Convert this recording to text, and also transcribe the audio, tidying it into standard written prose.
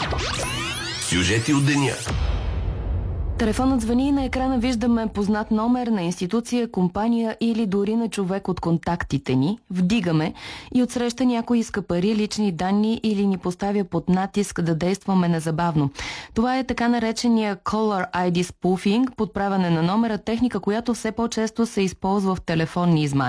Сюжети от деня. Телефонът звъни и на екрана виждаме познат номер на институция, компания или дори на човек от контактите ни. Вдигаме и отсреща някой иска пари, лични данни или ни поставя под натиск да действаме незабавно. Това е така наречения Caller ID Spoofing, подправяне на номера, техника, която все по-често се използва в телефонни измами.